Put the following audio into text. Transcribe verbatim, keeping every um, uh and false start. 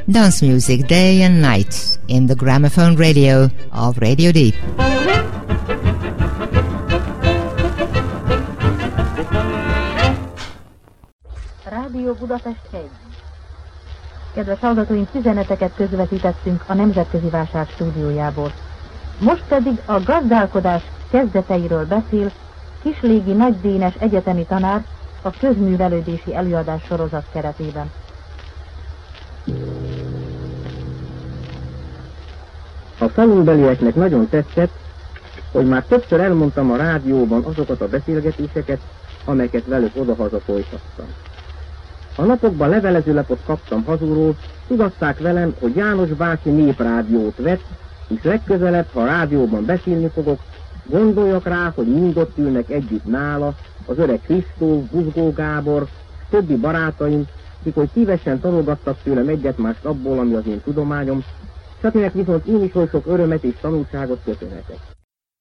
Dance music day and night in the gramophone radio of Radio Deep. Rádió Budapest egy. Kedves hallgatóink, üzeneteket közvetítettünk a Nemzetközi Vásár stúdiójából. Most pedig a gazdálkodás kezdeteiről beszél Kislégi Nagy Dénes egyetemi tanár a közművelődési előadás sorozat keretében. A falunkbelieknek nagyon tetszett, hogy már többször elmondtam a rádióban azokat a beszélgetéseket, amelyeket velük odahaza folytattam. A napokban levelezőlapot kaptam hazulról, tudatták velem, hogy János bácsi néprádiót vett, és legközelebb, ha a rádióban beszélni fogok, gondoljak rá, hogy mind ott ülnek együtt nála, az öreg Kristóf, Buzgó Gábor, többi barátaim, akik hogy szívesen tanulgattak tőlem egyet-mást abból, ami az én tudományom, és akinek viszont én is oly sok örömet és tanulságot köszönhetek.